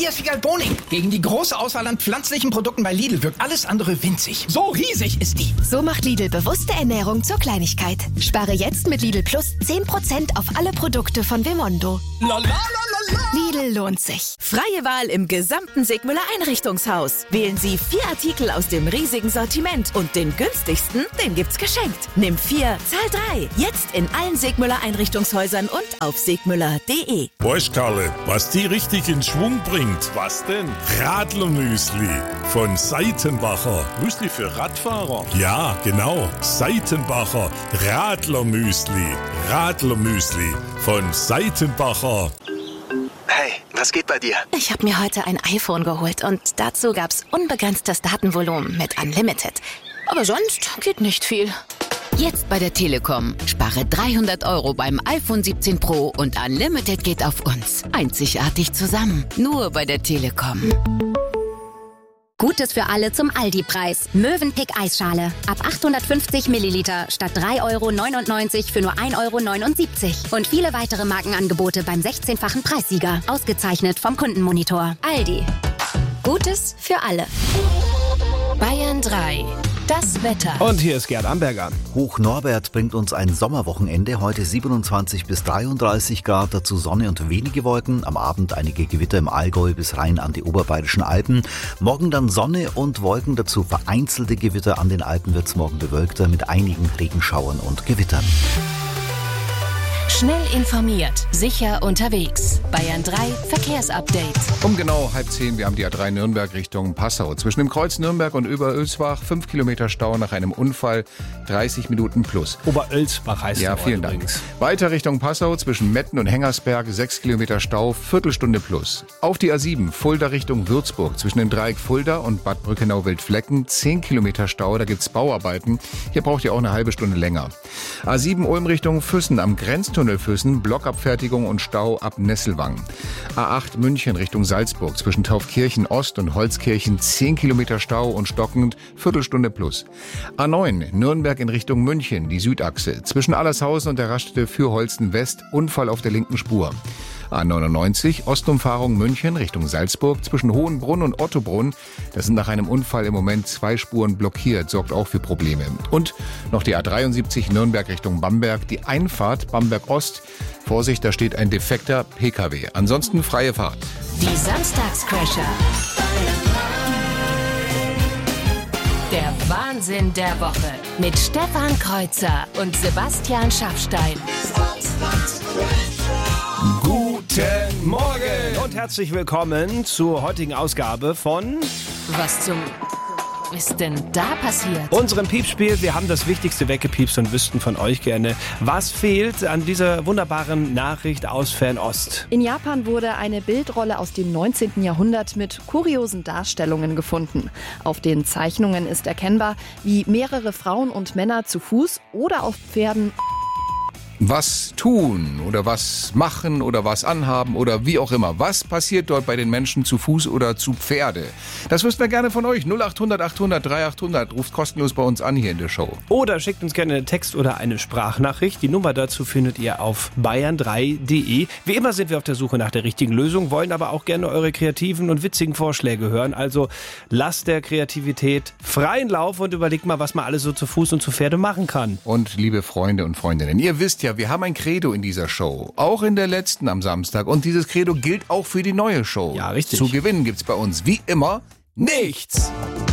Hier ist Figal Boning. Gegen die große Auswahl an pflanzlichen Produkten bei Lidl wirkt alles andere winzig. So riesig ist die. So macht Lidl bewusste Ernährung zur Kleinigkeit. Spare jetzt mit Lidl Plus 10% auf alle Produkte von Vimondo. Lidl lohnt sich. Freie Wahl im gesamten Sigmüller Einrichtungshaus. Wählen Sie 4 Artikel aus dem riesigen Sortiment und den günstigsten, den gibt's geschenkt. Nimm 4, zahl 3. Jetzt in allen Sigmüller Einrichtungshäusern und auf sigmüller.de. Weißt, Karle, was die richtig in Schwung bringt? Was denn? Radlermüsli von Seitenbacher. Müsli für Radfahrer? Ja, genau. Seitenbacher Radlermüsli. Radlermüsli von Seitenbacher. Hey, was geht bei dir? Ich habe mir heute ein iPhone geholt und dazu gab's unbegrenztes Datenvolumen mit Unlimited. Aber sonst geht nicht viel. Jetzt bei der Telekom. Spare 300 € beim iPhone 17 Pro und Unlimited geht auf uns. Einzigartig zusammen. Nur bei der Telekom. Gutes für alle zum Aldi-Preis. Mövenpick Eisschale. Ab 850 Milliliter statt 3,99 € für nur 1,79 €. Und viele weitere Markenangebote beim 16-fachen Preissieger. Ausgezeichnet vom Kundenmonitor. Aldi. Gutes für alle. Bayern 3. Das Wetter. Und hier ist Gerd Amberger. Hoch Norbert bringt uns ein Sommerwochenende. Heute 27 bis 33 Grad, dazu Sonne und wenige Wolken. Am Abend einige Gewitter im Allgäu bis rein an die oberbayerischen Alpen. Morgen dann Sonne und Wolken, dazu vereinzelte Gewitter. An den Alpen wird es morgen bewölkter mit einigen Regenschauern und Gewittern. Schnell informiert, sicher unterwegs. Bayern 3 Verkehrsupdate. Um genau 9:30, wir haben die A3 Nürnberg Richtung Passau. Zwischen dem Kreuz Nürnberg und Oberölsbach 5 Kilometer Stau nach einem Unfall, 30 Minuten plus. Oberölsbach heißt Ja, der vielen Ort Dank. übrigens. Weiter Richtung Passau, zwischen Metten und Hengersberg 6 Kilometer Stau, Viertelstunde plus. Auf die A7 Fulda Richtung Würzburg, zwischen dem Dreieck Fulda und Bad Brückenau-Wildflecken 10 Kilometer Stau, da gibt's Bauarbeiten. Hier braucht ihr auch eine halbe Stunde länger. A7 Ulm Richtung Füssen am Grenztunnel Füssen, Blockabfertigung und Stau ab Nesselwang. A8 München Richtung Salzburg, zwischen Taufkirchen Ost und Holzkirchen 10 Kilometer Stau und stockend, Viertelstunde plus. A9 Nürnberg in Richtung München, die Südachse, zwischen Allershausen und der Raststätte für Holsten West, Unfall auf der linken Spur. A99 Ostumfahrung München Richtung Salzburg, zwischen Hohenbrunn und Ottobrunn. Das sind nach einem Unfall im Moment 2 Spuren blockiert, sorgt auch für Probleme. Und noch die A73 Nürnberg Richtung Bamberg, die Einfahrt Bamberg Ost. Vorsicht, da steht ein defekter PKW. Ansonsten freie Fahrt. Die Samstagscrasher. Der Wahnsinn der Woche mit Stefan Kreuzer und Sebastian Schaffstein. Guten Morgen und herzlich willkommen zur heutigen Ausgabe von Was zum ist denn da passiert? unserem Piepspiel. Wir haben das Wichtigste weggepiepst und wüssten von euch gerne, was fehlt an dieser wunderbaren Nachricht aus Fernost. In Japan wurde eine Bildrolle aus dem 19. Jahrhundert mit kuriosen Darstellungen gefunden. Auf den Zeichnungen ist erkennbar, wie mehrere Frauen und Männer zu Fuß oder auf Pferden Was tun oder was machen oder was anhaben oder wie auch immer. Was passiert dort bei den Menschen zu Fuß oder zu Pferde? Das wüssten wir gerne von euch. 0800 800 3800. Ruft kostenlos bei uns an hier in der Show. Oder schickt uns gerne eine Text- oder eine Sprachnachricht. Die Nummer dazu findet ihr auf bayern3.de. Wie immer sind wir auf der Suche nach der richtigen Lösung, wollen aber auch gerne eure kreativen und witzigen Vorschläge hören. Also lasst der Kreativität freien Lauf und überlegt mal, was man alles so zu Fuß und zu Pferde machen kann. Und liebe Freunde und Freundinnen, ihr wisst ja, wir haben ein Credo in dieser Show. Auch in der letzten am Samstag. Und dieses Credo gilt auch für die neue Show. Ja, richtig. Zu gewinnen gibt's bei uns wie immer nichts.